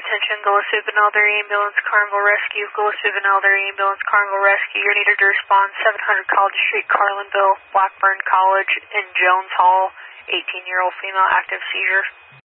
attention, Gillespie Benalder Ambulance, Carnival Rescue, Gillespie Benalder Ambulance, Carnival Rescue. You're needed to respond 700 College Street, Carlinville, Blackburn College, and Jones Hall. 18-year-old female, active seizure.